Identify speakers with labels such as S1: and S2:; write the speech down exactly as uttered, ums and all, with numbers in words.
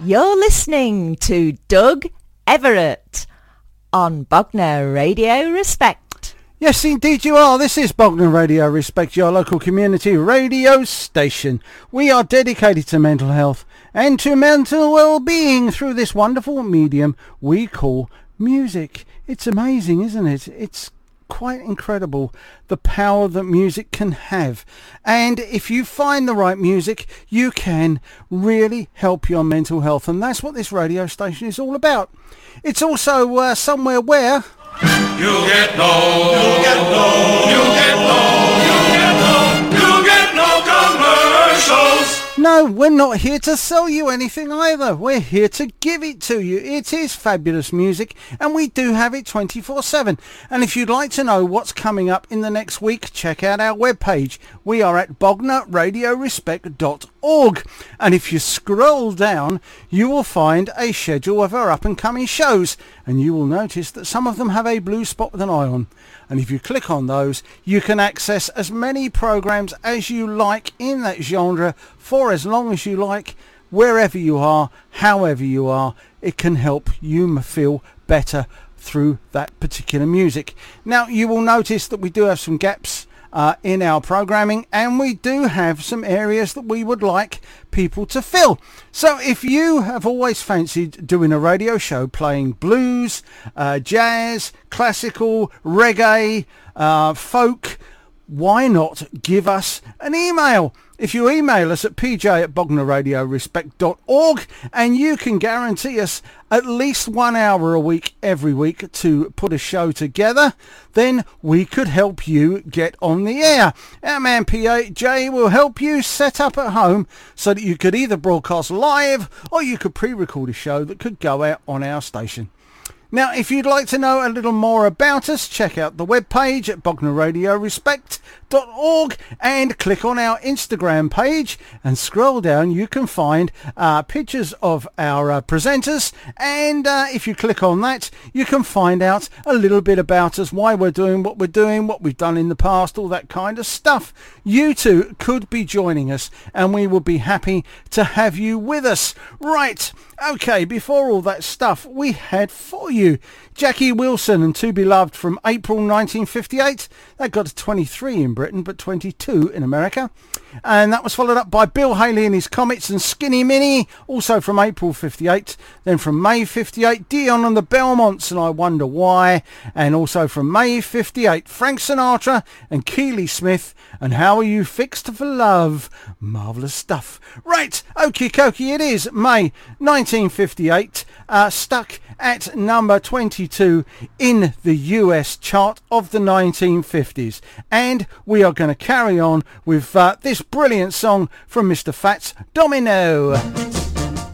S1: You're listening to Doug Everett on Bognor Radio Respect.
S2: Yes, indeed you are. This is Bognor Radio Respect, your local community radio station. We are dedicated to mental health and to mental well-being through this wonderful medium we call music. It's amazing, isn't it? It's quite incredible the power that music can have, and if you find the right music you can really help your mental health, and that's what this radio station is all about. It's also uh, somewhere where
S3: you get no, you get no, you get no, you get no, you get no commercials.
S2: No, we're not here to sell you anything either. We're here to give it to you. It is fabulous music, and we do have it twenty-four seven. And if you'd like to know what's coming up in the next week, check out our webpage. We are at bognor radio respect dot org. And if you scroll down, you will find a schedule of our up-and-coming shows. And you will notice that some of them have a blue spot with an eye on. And if you click on those, you can access as many programs as you like in that genre for as long as you like, wherever you are, however you are. It can help you feel better through that particular music. Now, you will notice that we do have some gaps uh, in our programming, and we do have some areas that we would like people to fill. So if you have always fancied doing a radio show playing blues, uh, jazz, classical, reggae, uh, folk, why not give us an email? If you email us at p j at bognor radio respect dot org, and you can guarantee us at least one hour a week every week to put a show together, then we could help you get on the air. Our man P J will help you set up at home so that you could either broadcast live or you could pre-record a show that could go out on our station. Now, if you'd like to know a little more about us, check out the webpage at bognor radio respect dot org and click on our Instagram page and scroll down. You can find uh, pictures of our uh, presenters, and uh, if you click on that, you can find out a little bit about us, why we're doing what we're doing, what we've done in the past, all that kind of stuff. You too could be joining us, and we will be happy to have you with us. Right, okay, before all that stuff, we had for you Jackie Wilson and To Be Loved from April nineteen fifty-eight. That got to twenty-three in Britain, but twenty-two in America. And that was followed up by Bill Haley and his Comets and Skinny Minnie, also from April fifty-eight. Then from May fifty-eight, Dion and the Belmonts and I Wonder Why. And also from May fifty-eight, Frank Sinatra and Keely Smith and How Are You Fixed for Love. Marvellous stuff. Right, okie dokie, it is May nineteen fifty-eight, uh, stuck at number twenty-two in the U S chart of the nineteen fifties. And we are going to carry on with uh, this brilliant song from Mister Fats Domino.